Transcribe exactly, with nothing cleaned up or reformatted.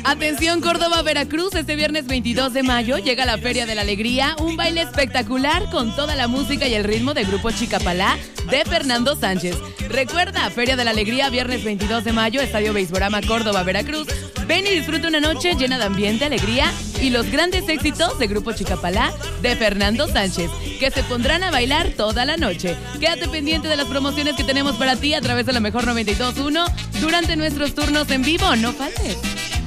Atención Córdoba, Veracruz, este viernes veintidós de mayo llega la Feria de la Alegría, un baile espectacular con toda la música y el ritmo del grupo Chicapalá de Fernando Sánchez. Recuerda, Feria de la Alegría, viernes veintidós de mayo, Estadio Beisborama, Córdoba, Veracruz. Ven y disfruta una noche llena de ambiente, alegría y los grandes éxitos de grupo Chicapalá de Fernando Sánchez, que se pondrán a bailar toda la noche. Quédate pendiente de las promociones que tenemos para ti a través de la Mejor noventa y dos punto uno durante nuestros turnos en vivo. No faltes.